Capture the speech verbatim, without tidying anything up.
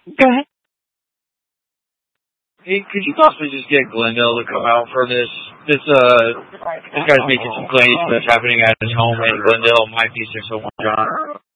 Go ahead. Hey, could you possibly just get Glendale to come out for this? This uh, this guy's making some claims that's happening at his home in Glendale. Might be six oh one John.